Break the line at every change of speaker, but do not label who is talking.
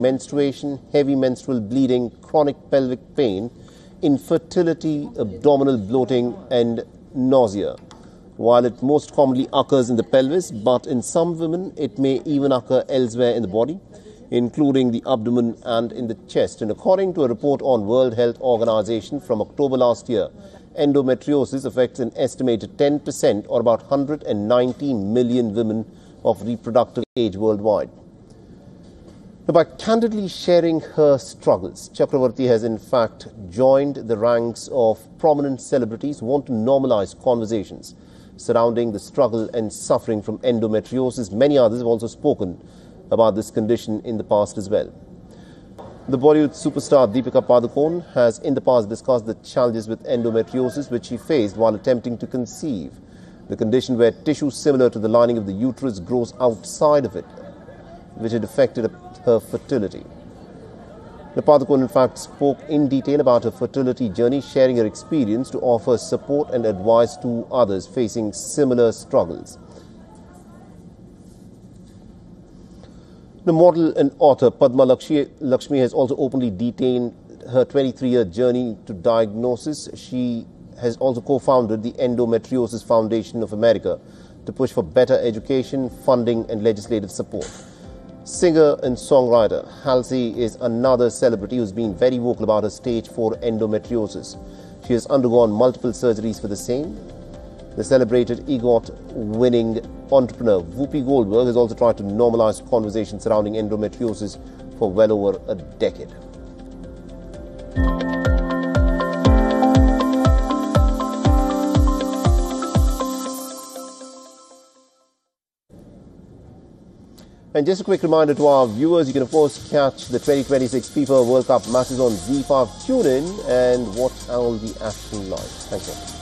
menstruation, heavy menstrual bleeding, chronic pelvic pain, infertility, abdominal bloating and nausea. While it most commonly occurs in the pelvis, but in some women it may even occur elsewhere in the body, including the abdomen and in the chest. And according to a report on World Health Organization from October last year, endometriosis affects an estimated 10% or about 119 million women of reproductive age worldwide. Now, by candidly sharing her struggles, Chakravarti has in fact joined the ranks of prominent celebrities who want to normalize conversations surrounding the struggle and suffering from endometriosis. Many others have also spoken about this condition in the past as well. The Bollywood superstar Deepika Padukone has in the past discussed the challenges with endometriosis which she faced while attempting to conceive, the condition where tissue similar to the lining of the uterus grows outside of it, which had affected her fertility. The Padukone in fact spoke in detail about her fertility journey, sharing her experience to offer support and advice to others facing similar struggles. The model and author Padma Lakshmi has also openly detailed her 23-year journey to diagnosis. She has also co-founded the Endometriosis Foundation of America to push for better education, funding and legislative support. Singer and songwriter Halsey is another celebrity who's been very vocal about her stage 4 endometriosis. She has undergone multiple surgeries for the same. The celebrated EGOT-winning entrepreneur Whoopi Goldberg has also tried to normalize conversations surrounding endometriosis for well over a decade. And just a quick reminder to our viewers, you can of course catch the 2026 FIFA World Cup matches on ZEE5. Tune in and watch all the action live. Thanks a lot.